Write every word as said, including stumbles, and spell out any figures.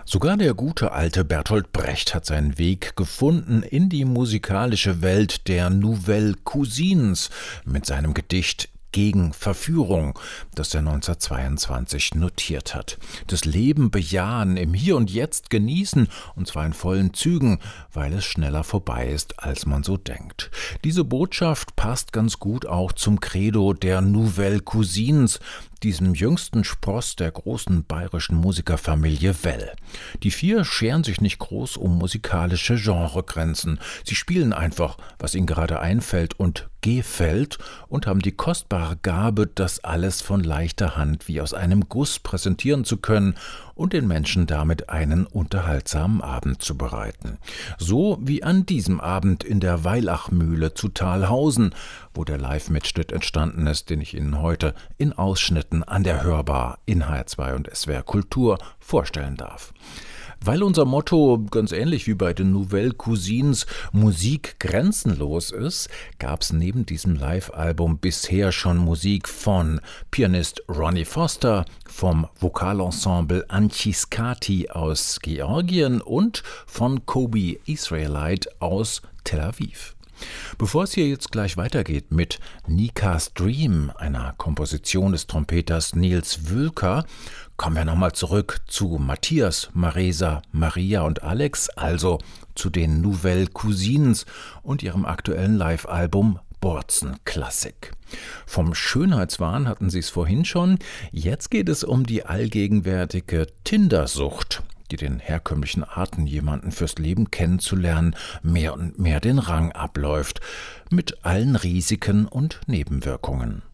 Sogar der gute alte Bertolt Brecht hat seinen Weg gefunden in die musikalische Welt der Nouvelle Cousines mit seinem Gedicht Gegen Verführung, das er neunzehnhundertzweiundzwanzig notiert hat. Das Leben bejahen, im Hier und Jetzt genießen, und zwar in vollen Zügen, weil es schneller vorbei ist, als man so denkt. Diese Botschaft passt ganz gut auch zum Credo der Nouvelle Cousines, diesem jüngsten Spross der großen bayerischen Musikerfamilie Well. Die vier scheren sich nicht groß um musikalische Genregrenzen. Sie spielen einfach, was ihnen gerade einfällt und gefällt, und haben die kostbare Gabe, das alles von leichter Hand wie aus einem Guss präsentieren zu können und den Menschen damit einen unterhaltsamen Abend zu bereiten. So wie an diesem Abend in der Weilachmühle zu Thalhausen, wo der Live-Mitschnitt entstanden ist, den ich Ihnen heute in Ausschnitten an der Hörbar in H R zwei und S W R Kultur vorstellen darf. Weil unser Motto, ganz ähnlich wie bei den Nouvelle Cousines, Musik grenzenlos ist, gab es neben diesem Live-Album bisher schon Musik von Pianist Ronnie Foster, vom Vokalensemble Anchiskati aus Georgien und von Kobi Israelite aus Tel Aviv. Bevor es hier jetzt gleich weitergeht mit Nikas Dream, einer Komposition des Trompeters Nils Wülker, kommen wir nochmal zurück zu Matthias, Maresa, Maria und Alex, also zu den Nouvelle Cousines und ihrem aktuellen Live-Album Borzon Klassik. Vom Schönheitswahn hatten Sie es vorhin schon, jetzt geht es um die allgegenwärtige Tindersucht, die den herkömmlichen Arten, jemanden fürs Leben kennenzulernen, mehr und mehr den Rang abläuft, mit allen Risiken und Nebenwirkungen.